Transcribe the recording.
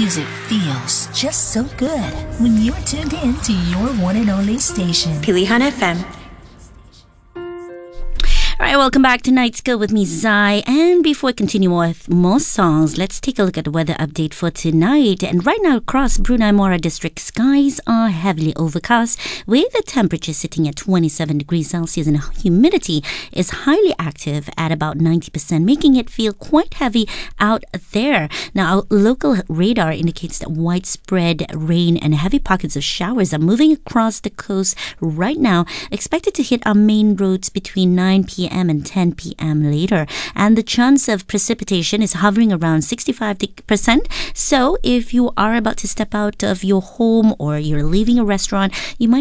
Music feels just so good when you're tuned in to your one and only station, Pilihan FM. All right, welcome back to Night School with me, Zai. And before we continue with more songs, let's take a look at the weather update for tonight. And right now across Brunei Mora District, skies are heavily overcast with the temperature sitting at 27 degrees Celsius and humidity is highly active at about 90%, making it feel quite heavy out there. Now, our local radar indicates that widespread rain and heavy pockets of showers are moving across the coast right now, expected to hit our main roads between 9 p.m. and 10 p.m. later. And the chance of precipitation is hovering around 65%. So if you are about to step out of your home or you're leaving a restaurant, you might